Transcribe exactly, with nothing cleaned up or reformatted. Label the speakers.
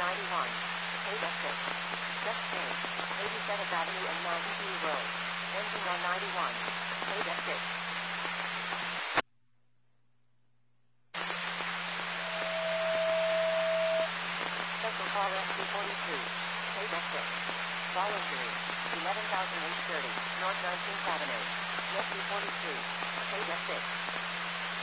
Speaker 1: ninety-one. Take exit. Just change. eighty-seventh Avenue and Mountain View Road. Ending on ninety-one. Take exit. Central Car S two forty-three. Take exit. Fall injury. eleven thousand eight hundred thirty. North nineteenth Avenue. Jet two forty-three. Take exit.